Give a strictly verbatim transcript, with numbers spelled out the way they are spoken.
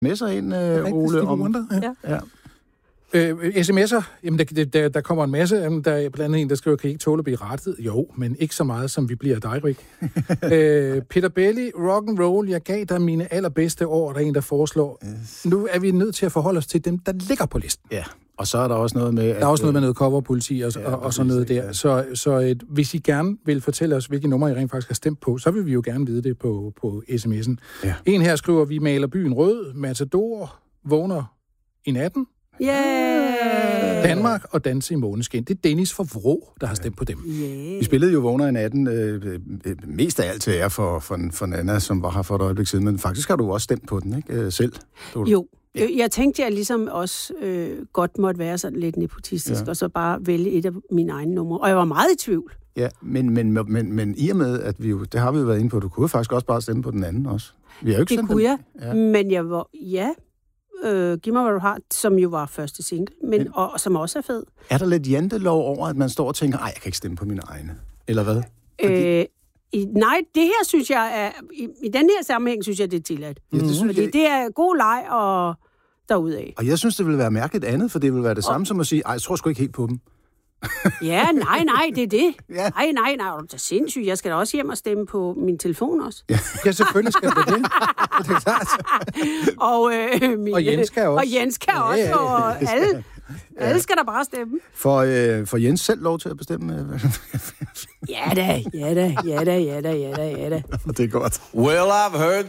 Messer ind, øh, Ole, om... Ja. Ja. Øh, sms'er, jamen der, der, der kommer en masse. Jamen, der er blandt andet en, der skriver, kan I ikke tåle at blive rettet? Jo, men ikke så meget, som vi bliver af dig, Rik. øh, Peter Belli, rock and roll, jeg gav dig mine allerbedste år, der er en, der foreslår. Yes. Nu er vi nødt til at forholde os til dem, der ligger på listen. Ja, og så er der også noget med... Der er at, også noget med noget coverpoliti og, ja, og, og sådan noget der. Ja. Så, så et, hvis I gerne vil fortælle os, hvilke numre I rent faktisk har stemt på, så vil vi jo gerne vide det på, på sms'en. Ja. En her skriver, vi maler byen rød, Matador, vågner i natten. Yeah. Danmark og Danse i måneskin. Det er Dennis fra Vrå, der har stemt på dem. Yeah. Vi spillede jo Vågner i natten, øh, øh, mest af alt til ære for, for, for Nana, som var her for et øjeblik siden, men faktisk har du også stemt på den, ikke? Øh, selv. Du... Jo. Ja. Jeg tænkte, jeg ligesom også øh, godt måtte være sådan lidt nepotistisk, ja. Og så bare vælge et af mine egne numre. Og jeg var meget i tvivl. Ja, men, men, men, men i og med, at vi jo, det har vi jo været inde på, du kunne faktisk også bare stemme på den anden også. Vi har jo ikke det kunne den. jeg, ja. Men jeg var, ja... Øh, Giv mig, hvad du har, som jo var første single, men, og, og som også er fed. Er der lidt jantelov over, at man står og tænker, ej, jeg kan ikke stemme på mine egne? Eller hvad? Fordi... Øh, i, nej, det her synes jeg er... I, i den her sammenhæng synes jeg, det er tilladt. Ja, det, synes Fordi jeg... det er god leg og derudaf. Og jeg synes, det ville være mærkeligt andet, for det ville være det og... samme som at sige, ej, jeg tror sgu ikke helt på dem. Ja, nej, nej, det er det. Ja. Nej, nej, nej, det er sindssygt. Jeg skal da også hjem og stemme på min telefon også. Ja, ja selvfølgelig skal det det. Det er klart. Og, øh, mine, og Jens kan også. Og Jens kan ja, også, og alle, ja. alle skal da bare stemme. For, øh, for Jens selv lov til at bestemme? Ja da, ja da, ja da, ja da, ja da, ja da. Det er godt. Well, I've heard